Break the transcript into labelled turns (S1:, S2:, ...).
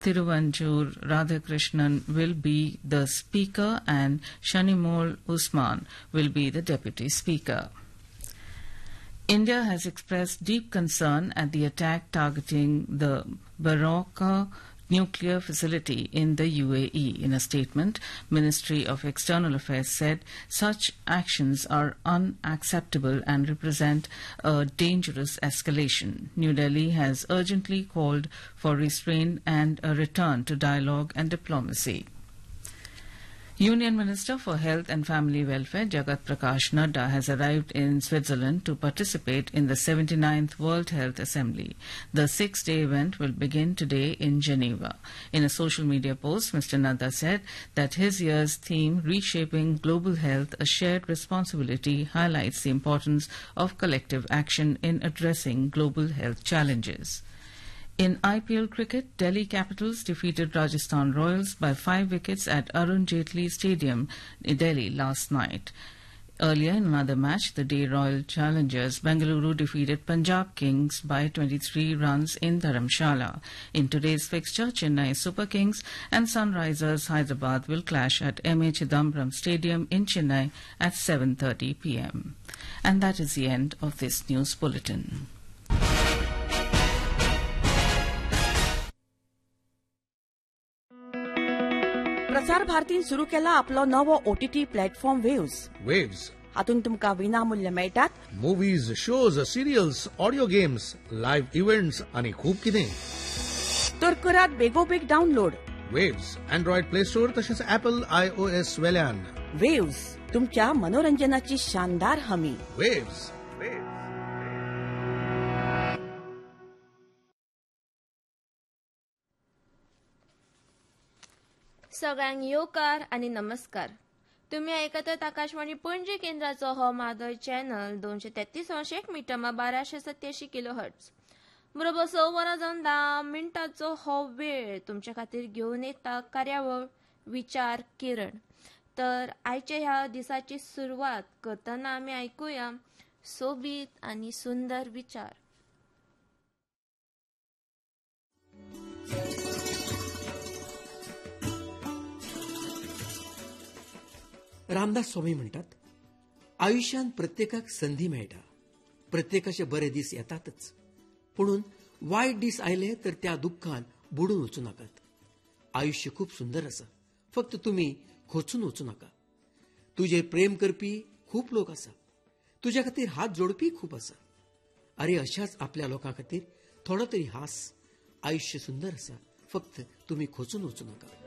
S1: Thiruvanjur Radhakrishnan will be the Speaker and Shanimol Usman will be the Deputy Speaker. India has expressed deep concern at the attack targeting the Baroka nuclear facility in the UAE. In a statement, Ministry of External Affairs said such actions are unacceptable and represent a dangerous escalation. New Delhi has urgently called for restraint and a return to dialogue and diplomacy. Union Minister for Health and Family Welfare Jagat Prakash Nadda has arrived in Switzerland to participate in the 79th World Health Assembly. The 6-day event will begin today in Geneva. In a social media post, Mr. Nadda said that his year's theme, Reshaping Global Health, a Shared Responsibility, highlights the importance of collective action in addressing global health challenges. In IPL cricket, Delhi Capitals defeated Rajasthan Royals by 5 wickets at Arun Jaitley Stadium in Delhi last night. Earlier in another match, the Day Royal Challengers Bengaluru defeated Punjab Kings by 23 runs in Dharamshala. In today's fixture, Chennai Super Kings and Sunrisers Hyderabad will clash at M.A. Chidambaram Stadium in Chennai at 7:30 p.m. And that is the end of this news bulletin.
S2: प्रसार भारतीन सुरू केला आपलो नवो OTT platform waves. हातून तुमका विनामूल्य मेळटात
S3: movies, shows, serials, audio games, live events आणि खूप कितें.
S2: तर करात बेगोबेग download.
S3: Waves Android play store तसेच ऍपल iOS वेल्यान.
S2: वेव्स तुमच्या मनोरंजनाची शानदार हमी.
S3: वेव्स.
S4: सगळ्यांक येवकार आणि नमस्कार. तुम्ही ऐकतात आकाशवाणी पणजी केंद्राचो हो मादय चॅनल 233.1 मीटर 1287 किलोहर्ट्ज. बरोबर 6 वरां जावन 10 मिनटांचो हो वेळ तुमच्या खातीर घेवन येता कार्यावळ विचार किरण. तर आयच्या ह्या दिसाची सुरवात करतना आमी आयकुया सोबीत आणि सुंदर विचार.
S5: रामदास स्वामी म्हणतात, आयुष्यात प्रत्येकाक संधी मेळटा, प्रत्येकाचे बरे दीस येतातच, म्हणून वायट दीस आयले तर त्या दुःखान बुडून वचू नाकात. आयुष्य खूप सुंदर आसा, फक्त तुम्ही खोचून वचू नाका. तुझे प्रेम करपी खूप लोक आसा, तुझ्या खातीर हात जोडपी खूप आसा. अरे अशाच आपल्या लोकां खातीर थोडो तरी हास. आयुष्य सुंदर आसा, फक्त तुम्ही खोचून वचू नाका.